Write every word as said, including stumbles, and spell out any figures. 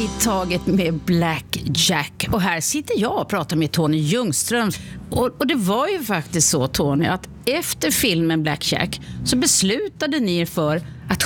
i taget med Black Jack. Och här sitter jag och pratar med Tony Ljungström. Och, och det var ju faktiskt så, Tony, att efter filmen Black Jack så beslutade ni er för att